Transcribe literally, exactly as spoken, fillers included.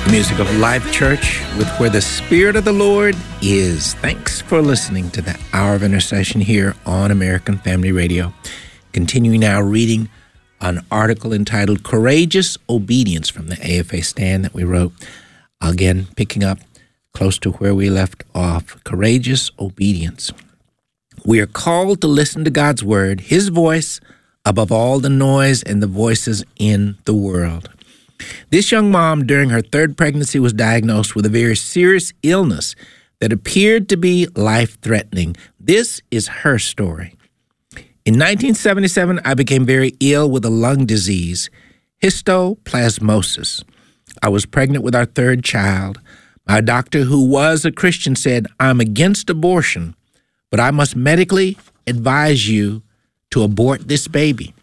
The music of Life Church with Where the Spirit of the Lord Is. Thanks for listening to the Hour of Intercession here on American Family Radio. Continuing now reading an article entitled Courageous Obedience from the A F A Stand that we wrote. Again, picking up close to where we left off. Courageous obedience. We are called to listen to God's word, his voice, above all the noise and the voices in the world. This young mom, during her third pregnancy, was diagnosed with a very serious illness that appeared to be life-threatening. This is her story. In nineteen seventy-seven, I became very ill with a lung disease, histoplasmosis. I was pregnant with our third child. My doctor, who was a Christian, said, "I'm against abortion, but I must medically advise you to abort this baby."